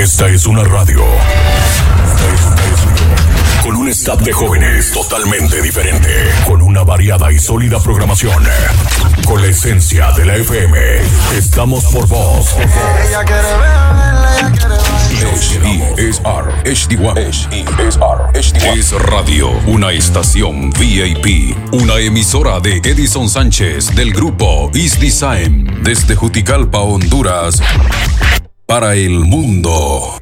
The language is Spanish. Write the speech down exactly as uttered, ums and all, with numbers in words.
Esta es una radio. Esta es una radio. Con un staff de jóvenes totalmente diferente. Con una variada y sólida programación. Con la esencia de la F M. Estamos por vos. Ella quiere verla, ella quiere bailar. H D S R H D uno H D S R H D uno Es Radio, una estación V I P, una emisora de Edison Sánchez del grupo East Design desde Juticalpa, Honduras, para el mundo.